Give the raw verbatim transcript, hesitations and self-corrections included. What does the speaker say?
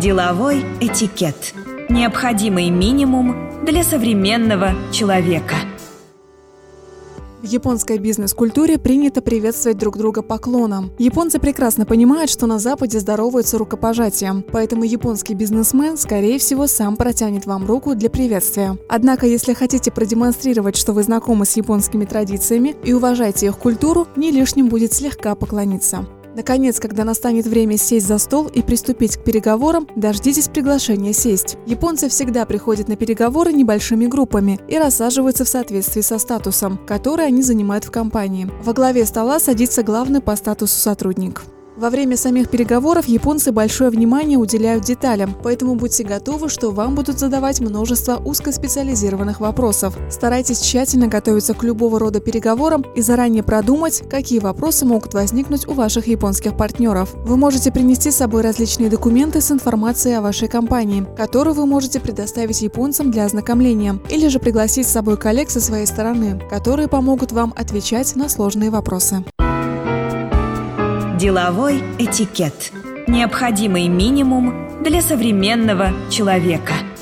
Деловой этикет. Необходимый минимум для современного человека. В японской бизнес-культуре принято приветствовать друг друга поклоном. Японцы прекрасно понимают, что на Западе здороваются рукопожатием, поэтому японский бизнесмен, скорее всего, сам протянет вам руку для приветствия. Однако, если хотите продемонстрировать, что вы знакомы с японскими традициями и уважаете их культуру, не лишним будет слегка поклониться. Наконец, когда настанет время сесть за стол и приступить к переговорам, дождитесь приглашения сесть. Японцы всегда приходят на переговоры небольшими группами и рассаживаются в соответствии со статусом, который они занимают в компании. Во главе стола садится главный по статусу сотрудник. Во время самих переговоров японцы большое внимание уделяют деталям, поэтому будьте готовы, что вам будут задавать множество узкоспециализированных вопросов. Старайтесь тщательно готовиться к любого рода переговорам и заранее продумать, какие вопросы могут возникнуть у ваших японских партнеров. Вы можете принести с собой различные документы с информацией о вашей компании, которую вы можете предоставить японцам для ознакомления, или же пригласить с собой коллег со своей стороны, которые помогут вам отвечать на сложные вопросы. Деловой этикет. Необходимый минимум для современного человека.